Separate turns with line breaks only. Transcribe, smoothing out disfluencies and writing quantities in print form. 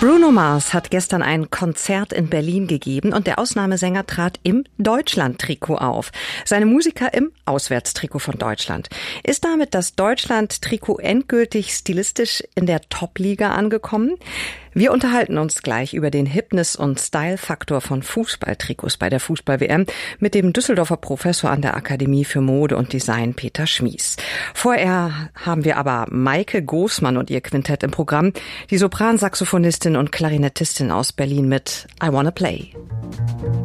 Bruno Mars hat gestern ein Konzert in Berlin gegeben und der Ausnahmesänger trat im Deutschland-Trikot auf. Seine Musiker im Auswärtstrikot von Deutschland. Ist damit das Deutschland-Trikot endgültig stilistisch in der Top-Liga angekommen? Wir unterhalten uns gleich über den Hipness- und Style-Faktor von Fußballtrikots bei der Fußball-WM mit dem Düsseldorfer Professor an der Akademie für Mode und Design Peter Schmies. Vorher haben wir aber Maike Großmann und ihr Quintett im Programm, die Sopransaxophonistin und Klarinettistin aus Berlin mit I Wanna Play.